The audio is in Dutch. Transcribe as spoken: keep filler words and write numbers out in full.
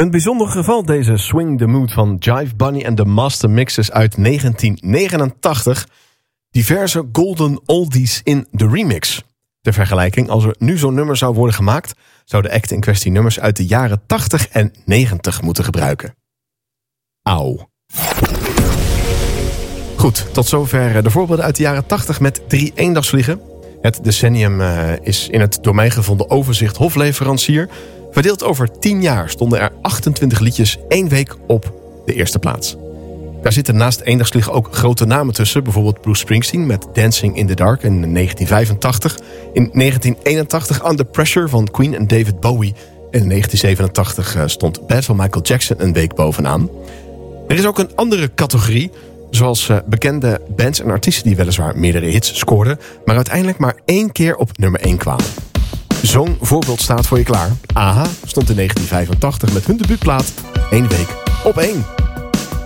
Een bijzonder geval, deze Swing the Mood van Jive Bunny en de Master Mixes uit negentien negenentachtig. Diverse golden oldies in de remix. Ter vergelijking, als er nu zo'n nummer zou worden gemaakt, zou de act in kwestie nummers uit de jaren tachtig en negentig moeten gebruiken. Auw. Goed, tot zover de voorbeelden uit de jaren tachtig met drie eendagsvliegen. Het decennium uh, is in het door mij gevonden overzicht hofleverancier. Verdeeld over tien jaar stonden er achtentwintig liedjes één week op de eerste plaats. Daar zitten naast eendagsvliegen ook grote namen tussen. Bijvoorbeeld Bruce Springsteen met Dancing in the Dark in negentien vijfentachtig. In negentien eenentachtig Under Pressure van Queen en David Bowie. En in negentien zevenentachtig stond Bad van Michael Jackson een week bovenaan. Er is ook een andere categorie. Zoals uh, bekende bands en artiesten die weliswaar meerdere hits scoorden, maar uiteindelijk maar één keer op nummer één kwamen. Zo'n voorbeeld staat voor je klaar. A H A stond in negentien vijfentachtig met hun debuutplaat één week op één.